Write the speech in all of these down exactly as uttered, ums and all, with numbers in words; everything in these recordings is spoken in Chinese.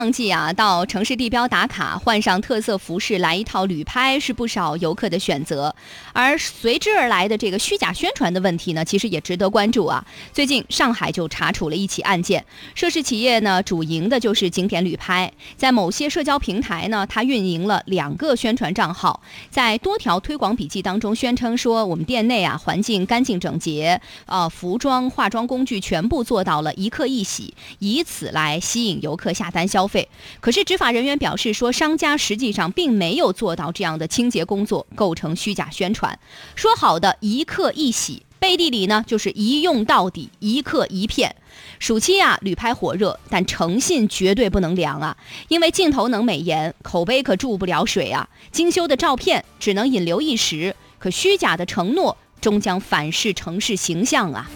旺季啊，到城市地标打卡，换上特色服饰来一套旅拍，是不少游客的选择。而随之而来的这个虚假宣传的问题呢，其实也值得关注啊。最近上海就查处了一起案件，涉事企业呢主营的就是景点旅拍，在某些社交平台呢，它运营了两个宣传账号，在多条推广笔记当中宣称说，我们店内啊环境干净整洁，呃，服装、化妆工具全部做到了一客一洗，以此来吸引游客下单消费。可是执法人员表示说，商家实际上并没有做到这样的清洁工作，构成虚假宣传。说好的一客一洗，背地里呢就是一用到底，一客一骗。暑期啊，旅拍火热，但诚信绝对不能凉啊！因为镜头能美颜，口碑可注不了水啊。精修的照片只能引流一时，可虚假的承诺终将反噬城市形象啊！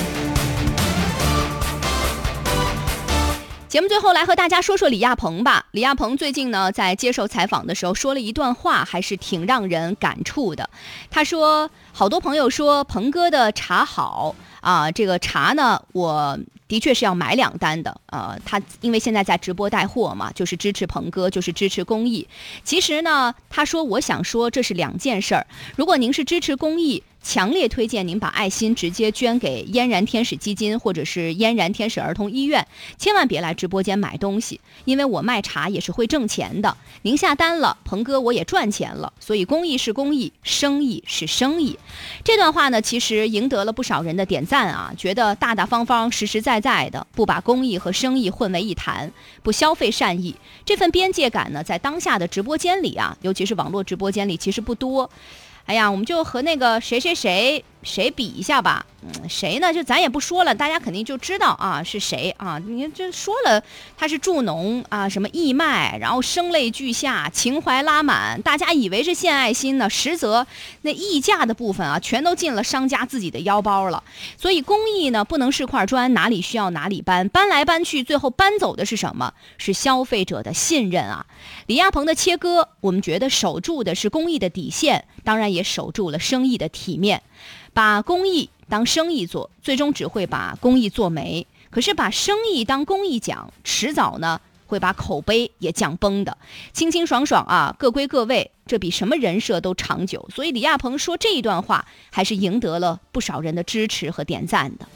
节目最后来和大家说说李亚鹏吧。李亚鹏最近呢，在接受采访的时候说了一段话，还是挺让人感触的。他说，好多朋友说鹏哥的茶好啊，这个茶呢，我的确是要买两单的。呃，他因为现在在直播带货嘛，就是支持鹏哥，就是支持公益。其实呢，他说我想说这是两件事儿。如果您是支持公益，强烈推荐您把爱心直接捐给嫣然天使基金或者是嫣然天使儿童医院，千万别来直播间买东西，因为我卖茶也是会挣钱的。您下单了，鹏哥我也赚钱了，所以公益是公益，生意是生意。这段话呢，其实赢得了不少人的点赞啊，觉得大大方方、实实在在的，不把公益和生意混为一谈，不消费善意。这份边界感呢，在当下的直播间里啊，尤其是网络直播间里，其实不多。哎呀，我们就和那个谁谁谁谁比一下吧。嗯，谁呢？就咱也不说了，大家肯定就知道啊是谁啊。你这说了，他是助农啊，什么义卖，然后声泪俱下，情怀拉满，大家以为是献爱心呢，实则那溢价的部分啊，全都进了商家自己的腰包了。所以公益呢，不能是块砖，哪里需要哪里搬，搬来搬去，最后搬走的是什么？是消费者的信任啊。李亚鹏的切割，我们觉得守住的是公益的底线，当然也守住了生意的体面。把公益当生意做，最终只会把公益做没。可是把生意当公益讲，迟早呢会把口碑也降崩的。清清爽爽啊，各归各位，这比什么人设都长久。所以李亚鹏说这一段话，还是赢得了不少人的支持和点赞的。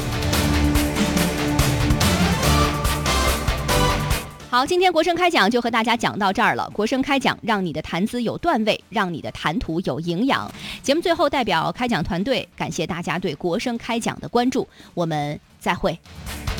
好，今天国声开讲就和大家讲到这儿了。国声开讲，让你的谈资有段位，让你的谈吐有营养。节目最后，代表开讲团队感谢大家对国声开讲的关注，我们再会。